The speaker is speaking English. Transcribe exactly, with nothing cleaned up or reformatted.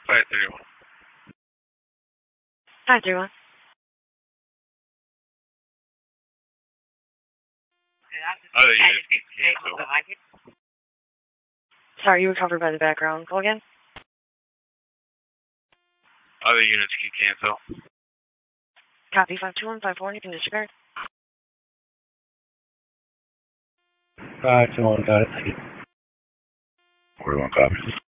five three one. five three one. Other units can cancel. Sorry, you were covered by the background. Go again. Other units can cancel. Copy five two one five four. You can disregard. five two one, got it. Thank you. forty-one copies.